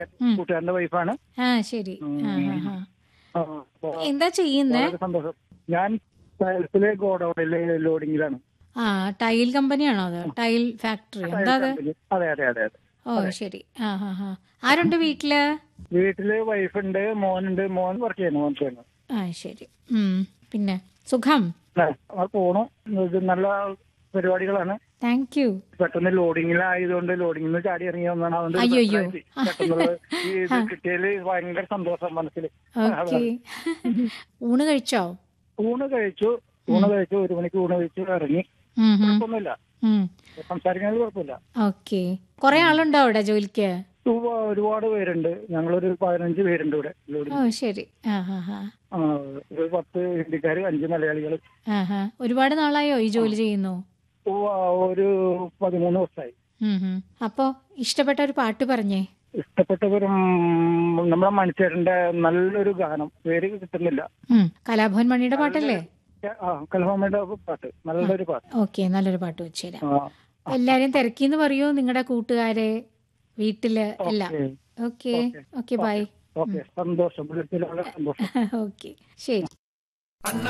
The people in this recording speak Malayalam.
ഉം. കൂട്ടുകാരന്റെ വൈഫാണ്. ആ ശരി. ആ ഹാ ഹാ. അപ്പൊ എന്താ ചെയ്യുന്നേ? വളരെ സന്തോഷം. ഞാൻ ടൈൽസിലെ ഗോഡൌണിലെ ലോഡിങ്ങിലാണ്. ആ ടൈൽ കമ്പനിയാണോ അത്? ടൈൽ ഫാക്ടറി ടൈൽ എന്താ അത്? കമ്പനി. അതെ അതെ അതെ അതെ. ഓ ശരി. ആ ഹാ ഹാ. ആരുണ്ട് വീട്ടില്? വീട്ടില് വൈഫുണ്ട്, മോനുണ്ട്. മോൻ വർക്ക് ചെയ്യുന്നു. ആ ശരി. പിന്നെ സുഖം? അത് പോണു. ഇത് നല്ല പരിപാടികളാണ്. Thank you. പെട്ടെന്ന് ലോഡിങ്ങിലായതുകൊണ്ട് ലോഡിങ്ങിൽ നിന്ന് ചാടി ഇറങ്ങി വന്നാണ്. അതുകൊണ്ട് ഒരു അയ്യോ. പെട്ടെന്ന് പെട്ടെന്നുള്ള ഈ ഇത് കിട്ടിയതിൽ ഭയങ്കര സന്തോഷം മനസ്സിൽ. ഓക്കെ. ഊണ് കഴിച്ചോ? ഊണ് കഴിച്ചു. 1 മണിക്ക് ഊണ് കഴിച്ചു ഇറങ്ങി. കുഴപ്പമൊന്നുമില്ല. സംസാരിക്കുന്നത് കുഴപ്പമില്ല. ഓക്കെ. കൊറേ ആളുണ്ടോ അവിടെ ജോലിക്ക്? ഒരുപാട് പേരുണ്ട്. ഞങ്ങളൊരു 15 പേരുണ്ട് ഇവിടെ ഓ ലോഡിങ്. ശരി. ആ ഹാ ഹാ. ഒരു 10 ഹിന്ദിക്കാര്, 5 മലയാളികൾ. ആഹാ. ഒരുപാട് നാളായോ ഈ ജോലി ചെയ്യുന്നു? ഒരു 13 വർഷമായി. അപ്പോ ഇഷ്ടപ്പെട്ട ഒരു പാട്ട് പറഞ്ഞേ. ഇഷ്ടപ്പെട്ടവരും നമ്മളെ മണിച്ചേട്ടന്റെ നല്ലൊരു ഗാനം, പേര് കിട്ടുന്നില്ല. കലാഭവൻ മണിയുടെ പാട്ടല്ലേ? കൽഹോമയുടെ പാട്ട്, നല്ലൊരു പാട്ട്. ഓക്കെ, നല്ലൊരു പാട്ട് വെച്ചുതരാം. എല്ലാരും തിരക്കിന്ന് പറയൂ, നിങ്ങളുടെ കൂട്ടുകാരെ, വീട്ടില് എല്ലാം. Okay okay bye. ഓക്കെ, സന്തോഷം. വിളിച്ചതിൽ വളരെ സന്തോഷം. ഓക്കെ ശരി.